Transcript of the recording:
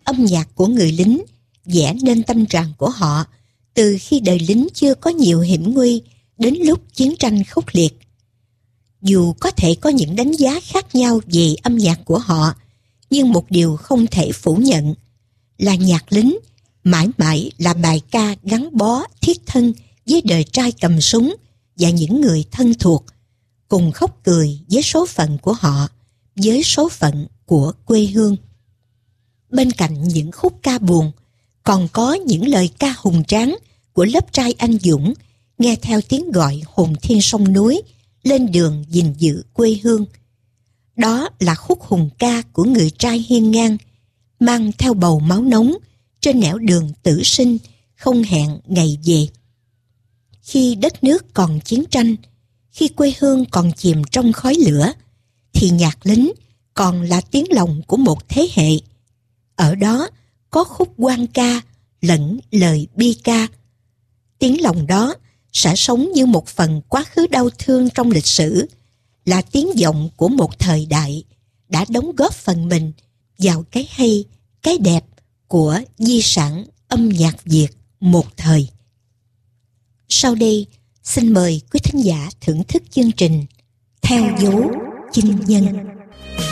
âm nhạc của người lính vẽ nên tâm trạng của họ từ khi đời lính chưa có nhiều hiểm nguy đến lúc chiến tranh khốc liệt. Dù có thể có những đánh giá khác nhau về âm nhạc của họ, nhưng một điều không thể phủ nhận là nhạc lính mãi mãi là bài ca gắn bó thiết thân với đời trai cầm súng và những người thân thuộc, cùng khóc cười với số phận của họ, với số phận của quê hương. Bên cạnh những khúc ca buồn, còn có những lời ca hùng tráng của lớp trai anh dũng, nghe theo tiếng gọi hồn thiên sông núi, lên đường gìn giữ quê hương. Đó là khúc hùng ca của người trai hiên ngang, mang theo bầu máu nóng trên nẻo đường tử sinh, không hẹn ngày về. Khi đất nước còn chiến tranh, khi quê hương còn chìm trong khói lửa, thì nhạc lính còn là tiếng lòng của một thế hệ. Ở đó có khúc hoan ca lẫn lời bi ca. Tiếng lòng đó sẽ sống như một phần quá khứ đau thương trong lịch sử, là tiếng vọng của một thời đại đã đóng góp phần mình vào cái hay, cái đẹp của di sản âm nhạc Việt một thời. Sau đây, xin mời quý thính giả thưởng thức chương trình Theo dấu Chinh nhân.